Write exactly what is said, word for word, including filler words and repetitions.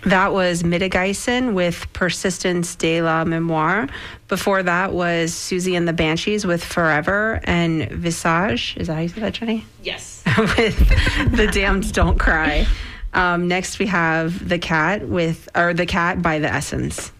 That was Mitigeisen with Persistance de la Mémoire. Before that was Susie and the Banshees with Forever, and Visage. Is that how you say that, Jenny? Yes. With The Damned Don't Cry. Um, next we have The Cat with, or The Cat by The Essence.